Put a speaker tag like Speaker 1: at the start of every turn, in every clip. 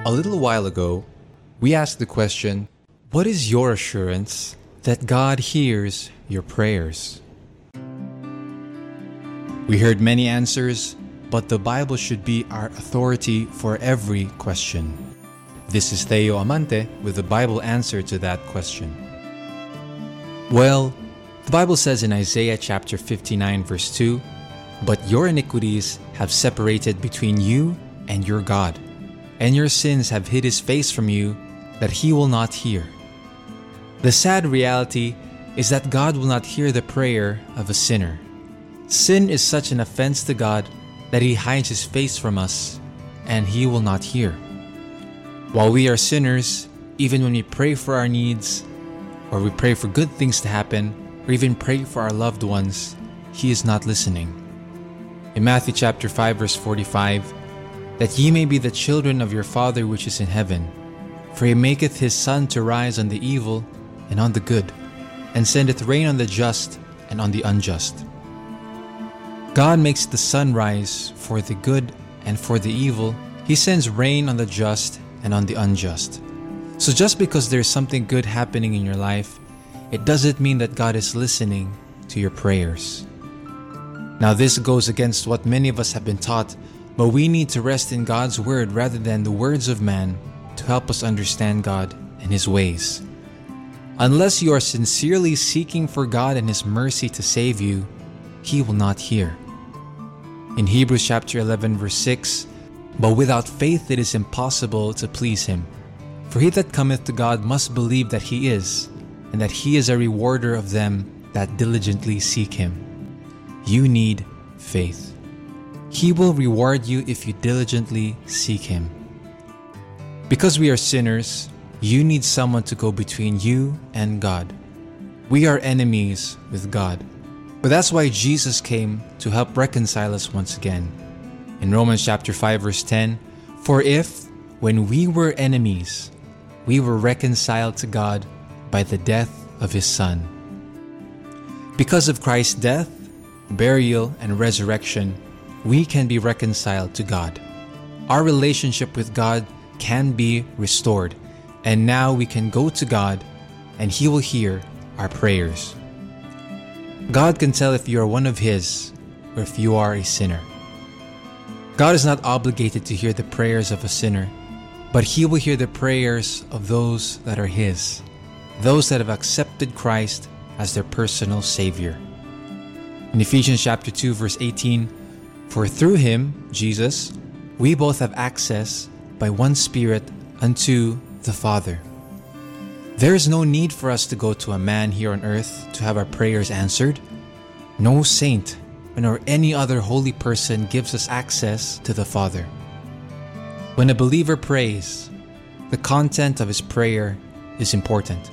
Speaker 1: A little while ago, we asked the question, what is your assurance that God hears your prayers? We heard many answers, but the Bible should be our authority for every question. This is Theo Amante with the Bible answer to that question. Well, the Bible says in Isaiah chapter 59 verse 2, "But your iniquities have separated between you and your God, and your sins have hid his face from you, that he will not hear." The sad reality is that God will not hear the prayer of a sinner. Sin is such an offense to God that he hides his face from us, and he will not hear. While we are sinners, even when we pray for our needs, or we pray for good things to happen, or even pray for our loved ones, he is not listening. In Matthew chapter 5 verse 45, "That ye may be the children of your Father which is in heaven, for he maketh his sun to rise on the evil and on the good, and sendeth rain on the just and on the unjust." God makes the sun rise for the good and for the evil. He sends rain on the just and on the unjust. So just because there's something good happening in your life, it doesn't mean that God is listening to your prayers. Now this goes against what many of us have been taught, but we need to rest in God's word rather than the words of man to help us understand God and his ways. Unless you are sincerely seeking for God and his mercy to save you, he will not hear. In Hebrews chapter 11 verse 6, "But without faith it is impossible to please him. For he that cometh to God must believe that he is, and that he is a rewarder of them that diligently seek him." You need faith. He will reward you if you diligently seek him. Because we are sinners, you need someone to go between you and God. We are enemies with God. But that's why Jesus came to help reconcile us once again. In Romans chapter 5 verse 10, "For if, when we were enemies, we were reconciled to God by the death of his Son." Because of Christ's death, burial, and resurrection, we can be reconciled to God. Our relationship with God can be restored, and now we can go to God and he will hear our prayers. God can tell if you are one of his or if you are a sinner. God is not obligated to hear the prayers of a sinner, but he will hear the prayers of those that are his, those that have accepted Christ as their personal Savior. In Ephesians chapter 2 verse 18, "For through him, Jesus, we both have access by one Spirit unto the Father." There is no need for us to go to a man here on earth to have our prayers answered. No saint nor any other holy person gives us access to the Father. When a believer prays, the content of his prayer is important.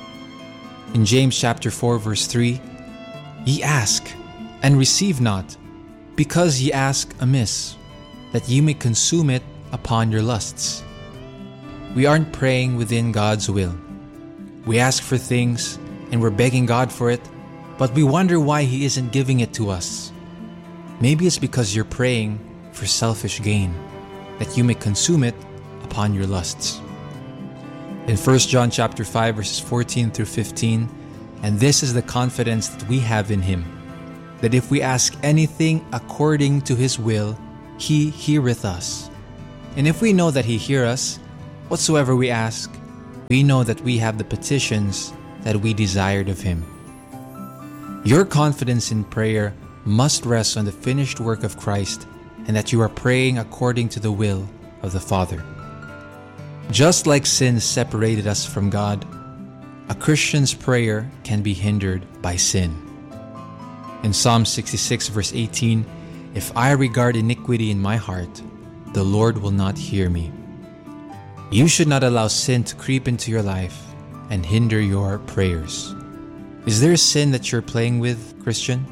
Speaker 1: In James chapter 4 verse 3, "Ye ask, and receive not, because ye ask amiss, that ye may consume it upon your lusts." We aren't praying within God's will. We ask for things and we're begging God for it, but we wonder why he isn't giving it to us. Maybe it's because you're praying for selfish gain, that you may consume it upon your lusts. In 1 John chapter 5 verses 14 through 15, "And this is the confidence that we have in him, that if we ask anything according to his will, he heareth us. And if we know that he hear us, whatsoever we ask, we know that we have the petitions that we desired of him." Your confidence in prayer must rest on the finished work of Christ and that you are praying according to the will of the Father. Just like sin separated us from God, a Christian's prayer can be hindered by sin. In Psalm 66 verse 18, "If I regard iniquity in my heart, the Lord will not hear me." You should not allow sin to creep into your life and hinder your prayers. Is there a sin that you're playing with, Christian?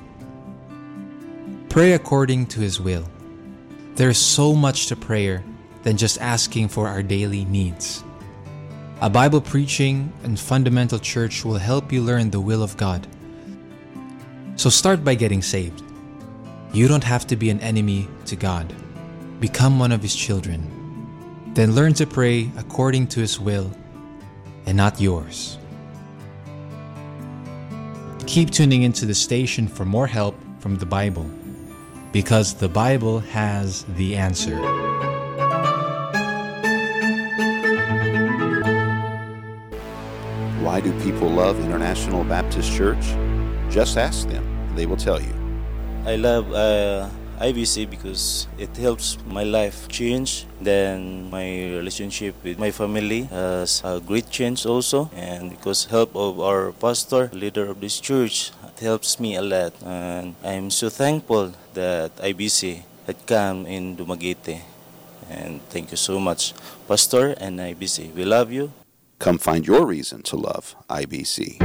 Speaker 1: Pray according to his will. There is so much to prayer than just asking for our daily needs. A Bible preaching and fundamental church will help you learn the will of God. So start by getting saved. You don't have to be an enemy to God. Become one of his children. then learn to pray according to His will and not yours. Keep tuning into the station for more help from the Bible, because the Bible has the answer.
Speaker 2: Why do people love International Baptist Church? Just ask them. They will tell you.
Speaker 3: I love IBC because it helps my life change. Then my relationship with my family has a great change also. And because help of our pastor, leader of this church, it helps me a lot. And I'm so thankful that IBC had come in Dumaguete. And thank you so much, Pastor and IBC. We love you.
Speaker 2: Come find your reason to love IBC.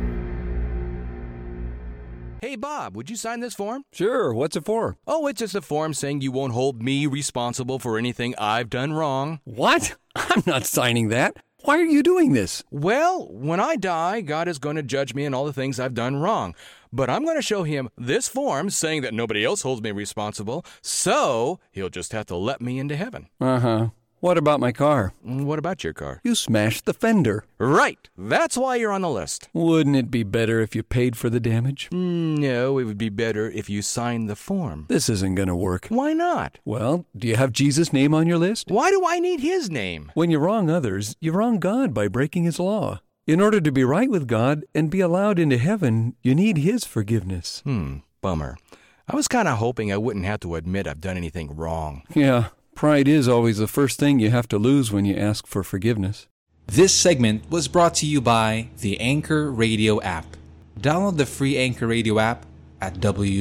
Speaker 4: Hey, Bob, would you sign this form?
Speaker 5: Sure, what's it for?
Speaker 4: Oh, it's just a form saying you won't hold me responsible for anything I've done wrong.
Speaker 5: What? I'm not signing that. Why are you doing this?
Speaker 4: Well, when I die, God is going to judge me and all the things I've done wrong. But I'm going to show him this form saying that nobody else holds me responsible, so he'll just have to let me into heaven.
Speaker 5: Uh-huh. What about my car?
Speaker 4: What about your car?
Speaker 5: You smashed the fender.
Speaker 4: Right. That's why you're on the list.
Speaker 5: Wouldn't it be better if you paid for the damage?
Speaker 4: No, it would be better if you signed the form.
Speaker 5: This isn't going to work.
Speaker 4: Why not?
Speaker 5: Well, do you have Jesus' name on your list?
Speaker 4: Why do I need his name?
Speaker 5: When you wrong others, you wrong God by breaking his law. In order to be right with God and be allowed into heaven, you need his forgiveness.
Speaker 4: Bummer. I was kind of hoping I wouldn't have to admit I've done anything wrong.
Speaker 5: Yeah. Pride is always the first thing you have to lose when you ask for forgiveness.
Speaker 1: This segment was brought to you by the Anchor Radio app. Download the free Anchor Radio app at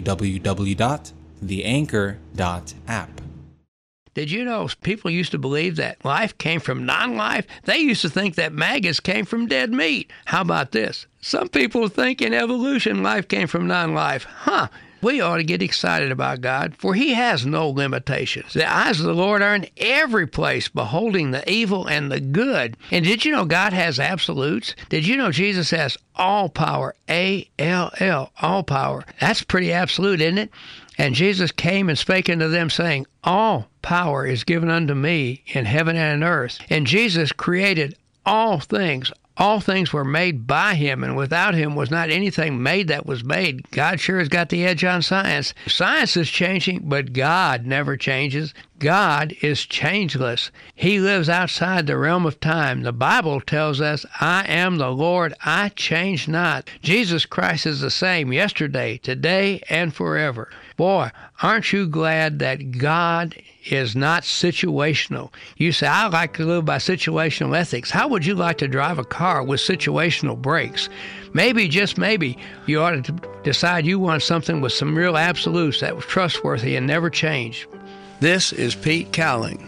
Speaker 1: www.theanchor.app.
Speaker 6: Did you know people used to believe that life came from non-life? They used to think that maggots came from dead meat. How about this? Some people think in evolution life came from non-life. We ought to get excited about God, for he has no limitations. The eyes of the Lord are in every place, beholding the evil and the good. And did you know God has absolutes? Did you know Jesus has all power, A-L-L, all power? That's pretty absolute, isn't it? And Jesus came and spake unto them, saying, all power is given unto me in heaven and in earth. And Jesus created all things. All things were made by him, and without him was not anything made that was made. God sure has got the edge on science. Science is changing, but God never changes. God is changeless. He lives outside the realm of time. The Bible tells us, I am the Lord, I change not. Jesus Christ is the same yesterday, today, and forever. Boy, aren't you glad that God is not situational? You say, I like to live by situational ethics. How would you like to drive a car with situational brakes? Maybe, just maybe, you ought to decide you want something with some real absolutes that was trustworthy and never change. This is Pete Cowling.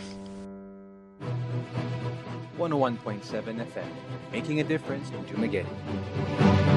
Speaker 7: 101.7 FM, making a difference in Dumaguete.